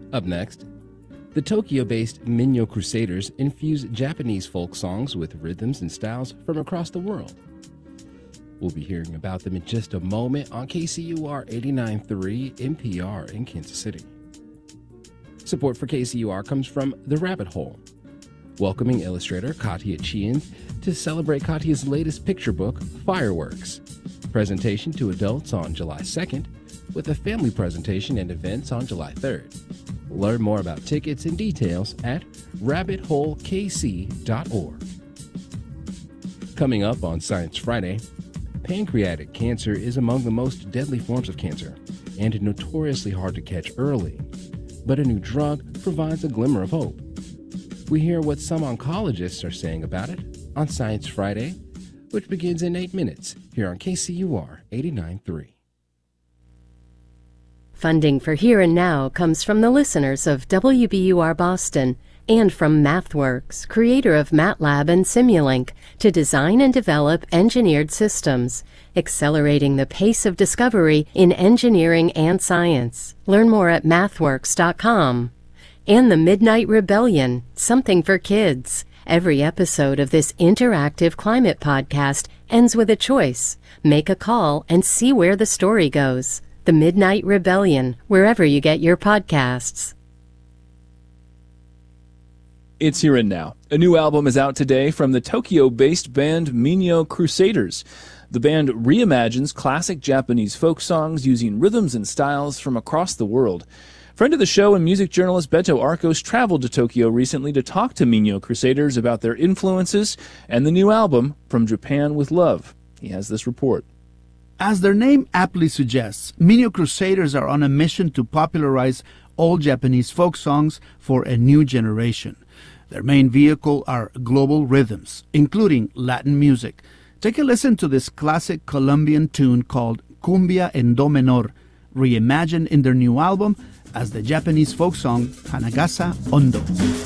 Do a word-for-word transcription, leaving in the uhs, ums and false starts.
Up next, the Tokyo-based Minyo Crusaders infuse Japanese folk songs with rhythms and styles from across the world. We'll be hearing about them in just a moment on K C U R eighty-nine point three N P R in Kansas City. Support for K C U R comes from The Rabbit Hole, welcoming illustrator Katia Chien to celebrate Katia's latest picture book, Fireworks. Presentation to adults on July second, with a family presentation and events on July third. Learn more about tickets and details at rabbit hole k c dot org. Coming up on Science Friday, pancreatic cancer is among the most deadly forms of cancer and notoriously hard to catch early. But a new drug provides a glimmer of hope. We hear what some oncologists are saying about it on Science Friday, which begins in eight minutes here on K C U R eighty-nine point three. Funding for Here and Now comes from the listeners of W B U R Boston and from MathWorks, creator of MATLAB and Simulink, to design and develop engineered systems, accelerating the pace of discovery in engineering and science. Learn more at mathworks dot com. And the Midnight Rebellion, something for kids. Every episode of this interactive climate podcast ends with a choice. Make a call and see where the story goes. The Midnight Rebellion, wherever you get your podcasts. It's Here and Now. A new album is out today from the Tokyo-based band Minyo Crusaders. The band reimagines classic Japanese folk songs using rhythms and styles from across the world. Friend of the show and music journalist Beto Arcos traveled to Tokyo recently to talk to Minyo Crusaders about their influences and the new album, From Japan with Love. He has this report. As their name aptly suggests, Minyo Crusaders are on a mission to popularize old Japanese folk songs for a new generation. Their main vehicle are global rhythms, including Latin music. Take a listen to this classic Colombian tune called Cumbia en Do Menor, reimagined in their new album as the Japanese folk song Hanagasa Ondo.